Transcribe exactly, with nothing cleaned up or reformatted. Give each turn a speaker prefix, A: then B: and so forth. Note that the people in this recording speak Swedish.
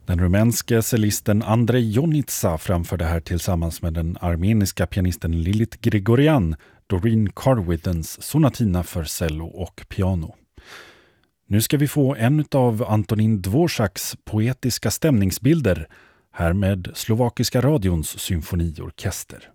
A: Den rumänske cellisten Andrei Jonitsa framförde här tillsammans med den armeniska pianisten Lilith Grigorian Doreen Carwithens sonatina för cello och piano. Nu ska vi få en av Antonin Dvořáks poetiska stämningsbilder här med Slovakiska radions symfoniorkester.